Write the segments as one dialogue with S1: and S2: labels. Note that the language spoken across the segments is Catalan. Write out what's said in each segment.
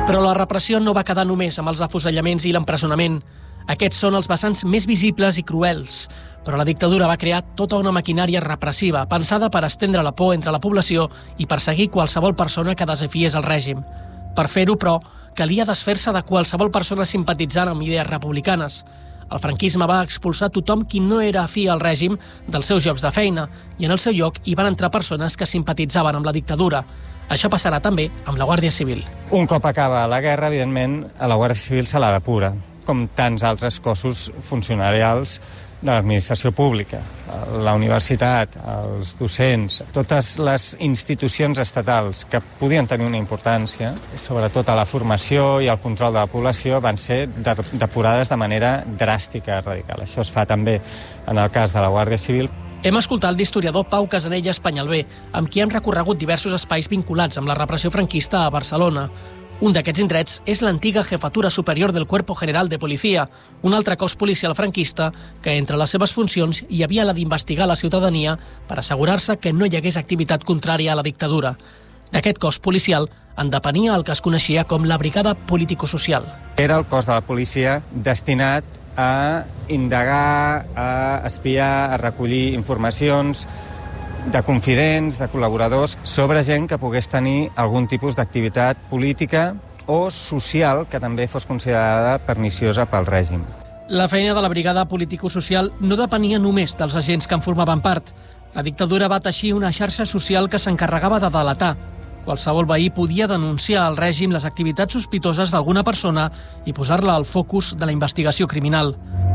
S1: Però la repressió no va quedar només amb els afusellaments i l'empresonament. Aquests són els vessants més visibles i cruels. Però la dictadura va crear tota una maquinària repressiva pensada per estendre la por entre la població i perseguir qualsevol persona que desafiés el règim. Per fer-ho, però, calia desfer-se de qualsevol persona simpatitzant amb idees republicanes. El franquisme va expulsar tothom qui no era afí al règim dels seus llocs de feina i en el seu lloc hi van entrar persones que simpatitzaven amb la dictadura. Això passarà també amb la Guàrdia Civil.
S2: Un cop acaba la guerra, evidentment, a la Guàrdia Civil se la depura, com tants altres cossos funcionarials de l'administració pública, la universitat, els docents, totes les institucions estatals que podien tenir una importància, sobretot a la formació i al control de la població, van ser depurades de manera dràstica, radical. Això es fa també en el cas de la Guàrdia Civil.
S1: Hem escoltat l'historiador Pau Casanelles Penyalbé, amb qui hem recorregut diversos espais vinculats amb la repressió franquista a Barcelona. Un d'aquests indrets és l'antiga Jefatura Superior del Cuerpo General de Policía, un altre cos policial franquista que entre les seves funcions hi havia la d'investigar la ciutadania per assegurar-se que no hi hagués activitat contrària a la dictadura. D'aquest cos policial en depenia el que es coneixia com la Brigada Político-Social.
S2: Era el cos de la policia destinat a indagar, a espiar, a recollir informacions de confidents, de col·laboradors, sobre gent que pogués tenir algun tipus d'activitat política o social que també fos considerada perniciosa pel règim.
S1: La feina de la Brigada Político-Social no depenia només dels agents que en formaven part. La dictadura va teixir una xarxa social que s'encarregava de delatar. Qualsevol veí podia denunciar al règim les activitats sospitoses d'alguna persona i posar-la al focus de la investigació criminal.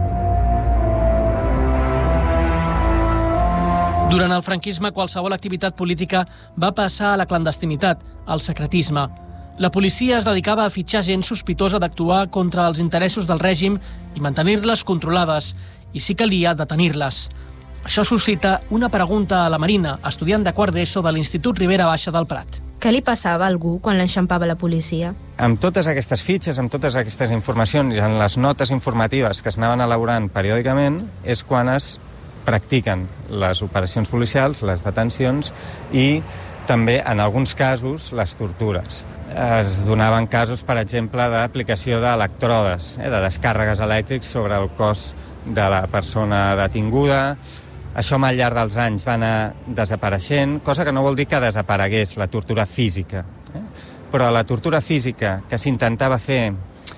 S1: Durant el franquisme, qualsevol activitat política va passar a la clandestinitat, al secretisme. La policia es dedicava a fitxar gent sospitosa d'actuar contra els interessos del règim i mantenir-les controlades, i si calia, detenir-les. Això suscita una pregunta a la Marina, estudiant de quart d'ESO de l'Institut Ribera Baixa del Prat.
S3: Què li passava a algú quan l'enxampava la policia?
S2: Amb totes aquestes fitxes, amb totes aquestes informacions i en les notes informatives que es anaven elaborant periòdicament, és quan es practiquen les operacions policials, les detencions i també, en alguns casos, les tortures. Es donaven casos, per exemple, d'aplicació d'electrodes, de descàrregues elèctrics sobre el cos de la persona detinguda. Això al llarg dels anys va anar desapareixent, cosa que no vol dir que desaparegués la tortura física. Però la tortura física que s'intentava fer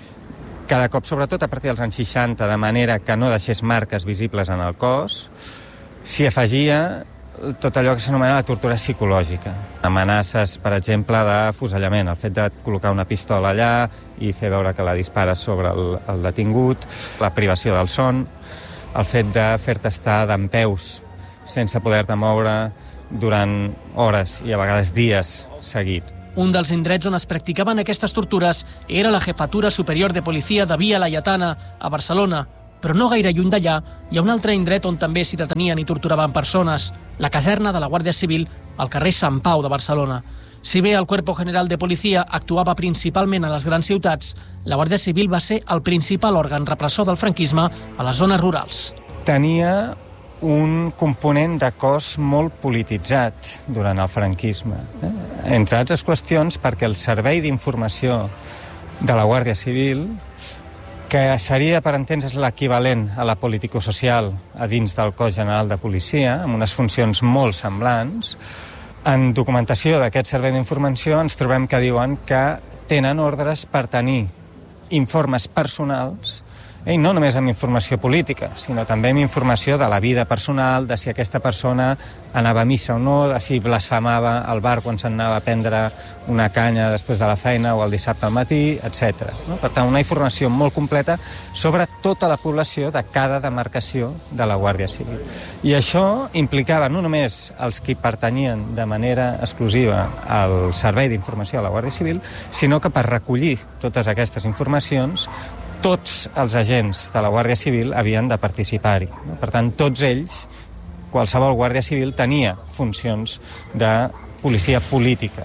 S2: cada cop, sobretot a partir dels anys 60, de manera que no deixés marques visibles en el cos, s'hi afegia tot allò que s'anomena la tortura psicològica. Amenaces, per exemple, d'afusellament, el fet de col·locar una pistola allà i fer veure que la dispares sobre el detingut, la privació del son, el fet de fer-te estar dempeus sense poder-te moure durant hores i a vegades dies seguits.
S1: Un dels indrets on es practicaven aquestes tortures era la Jefatura Superior de Policía de Via Laietana, a Barcelona. Però no gaire lluny d'allà hi ha un altre indret on també s'hi detenien i torturaven persones, la caserna de la Guàrdia Civil al carrer Sant Pau de Barcelona. Si bé el Cuerpo General de Policía actuava principalment a les grans ciutats, la Guàrdia Civil va ser el principal òrgan repressor del franquisme a les zones rurals.
S2: Tenia un component de cos molt polititzat durant el franquisme. Entre altres qüestions perquè el servei d'informació de la Guàrdia Civil, que seria, per entendre's, l'equivalent a la político-social a dins del cos general de policia, amb unes funcions molt semblants, en documentació d'aquest servei d'informació ens trobem que diuen que tenen ordres per tenir informes personals, i no només amb informació política, sinó també amb informació de la vida personal, de si aquesta persona anava a missa o no, de si blasfemava al bar quan se'n anava a prendre una canya després de la feina o el dissabte al matí, etc. Per tant, una informació molt completa sobre tota la població de cada demarcació de la Guàrdia Civil. I això implicava no només els que pertanyien de manera exclusiva al servei d'informació de la Guàrdia Civil, sinó que per recollir totes aquestes informacions tots els agents de la Guàrdia Civil havien de participar-hi. Per tant, tots ells, qualsevol Guàrdia Civil, tenia funcions de policia política.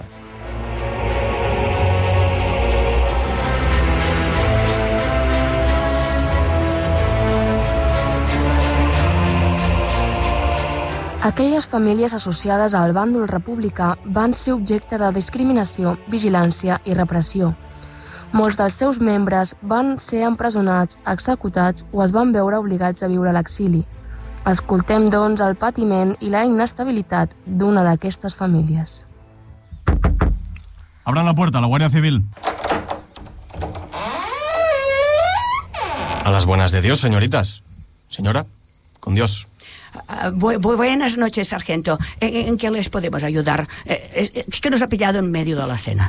S3: Aquelles famílies associades al bàndol republicà van ser objecte de discriminació, vigilància i repressió. Molts dels seus membres van ser empresonats, executats o es van veure obligats a viure a l'exili. Escoltem, doncs, el patiment i la inestabilitat d'una d'aquestes famílies.
S4: Abran la puerta, la Guardia Civil. A las buenas de Dios, señoritas. Señora, con Dios.
S5: Buenas noches, sargento. ¿En qué les podemos ayudar? Es que nos ha pillado en medio de la cena.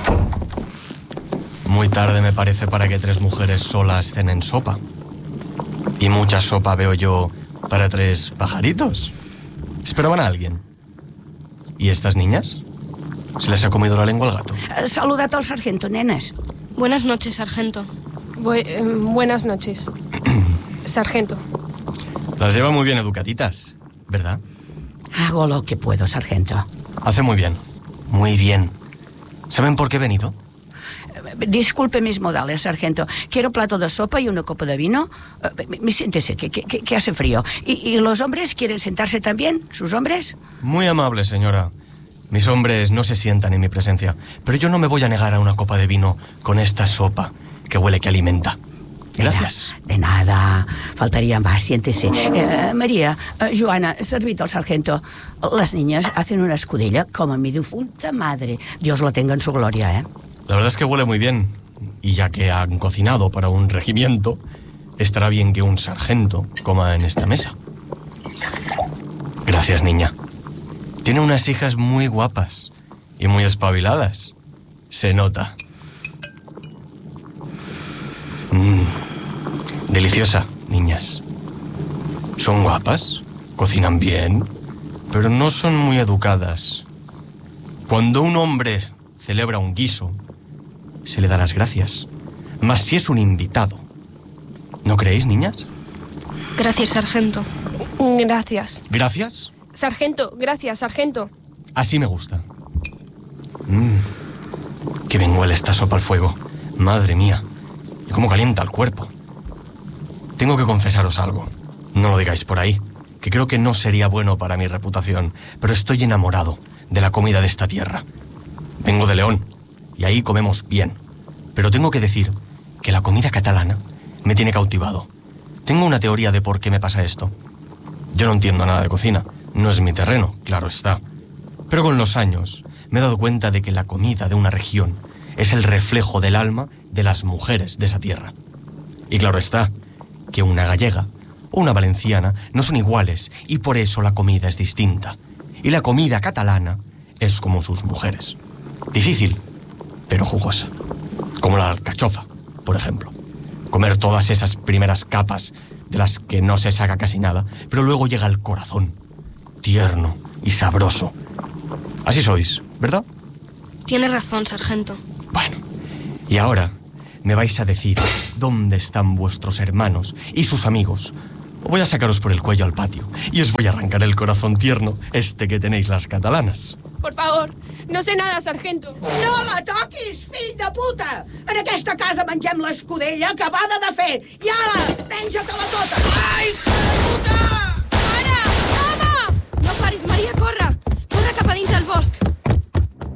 S4: Muy tarde me parece para que 3 mujeres solas cenen sopa. Y mucha sopa veo yo para 3 pajaritos. ¿Esperaban a alguien? ¿Y estas niñas? ¿Se les ha comido la lengua al gato?
S5: Saludad al sargento, nenes.
S6: Buenas noches, sargento.
S7: Buenas noches, sargento.
S4: Las lleva muy bien educaditas, ¿verdad?
S5: Hago lo que puedo, sargento.
S4: Hace muy bien. Muy bien. ¿Saben por qué he venido?
S5: Disculpe mis modales, sargento. Quiero un plato de sopa y una copa de vino. Siéntese, que hace frío. ¿Y los hombres quieren sentarse también? ¿Sus hombres?
S4: Muy amable, señora. Mis hombres no se sientan en mi presencia, pero yo no me voy a negar a una copa de vino con esta sopa que huele que alimenta. Gracias.
S5: De nada. Faltaría más. Siéntese. María, Joana, servid al sargento. Las niñas hacen una escudella como mi difunta madre. Dios la tenga en su gloria, ¿eh?
S4: La verdad es que huele muy bien. Y ya que han cocinado para un regimiento, estará bien que un sargento coma en esta mesa. Gracias, niña. Tiene unas hijas muy guapas y muy espabiladas. Se nota. Deliciosa, niñas. Son guapas, cocinan bien, pero no son muy educadas. Cuando un hombre celebra un guiso, se le da las gracias. Más si es un invitado. ¿No creéis, niñas?
S6: Gracias, sargento.
S7: Gracias.
S4: ¿Gracias?
S7: Sargento, gracias, sargento.
S4: Así me gusta. Qué bien huele esta sopa al fuego. Madre mía. Y cómo calienta el cuerpo. Tengo que confesaros algo. No lo digáis por ahí, que creo que no sería bueno para mi reputación, pero estoy enamorado de la comida de esta tierra. Vengo de León, y ahí comemos bien. Pero tengo que decir que la comida catalana me tiene cautivado. Tengo una teoría de por qué me pasa esto. Yo no entiendo nada de cocina. No es mi terreno, claro está. Pero con los años me he dado cuenta de que la comida de una región es el reflejo del alma de las mujeres de esa tierra. Y claro está que una gallega o una valenciana no son iguales y por eso la comida es distinta. Y la comida catalana es como sus mujeres. Difícil, pero jugosa. Como la alcachofa, por ejemplo. Comer todas esas primeras capas de las que no se saca casi nada, pero luego llega el corazón, tierno y sabroso. Así sois, ¿verdad?
S6: Tiene razón, sargento.
S4: Bueno, y ahora me vais a decir dónde están vuestros hermanos y sus amigos. O voy a sacaros por el cuello al patio y os voy a arrancar el corazón tierno que tenéis las catalanas.
S7: Por favor, no sé nada, sargento.
S5: No la toquis, fill de puta! En aquesta casa mengem l'escudella acabada de fer. I ara, menja-te-la tota! Ai, puta!
S7: Para! Home! No paris, Maria, corre!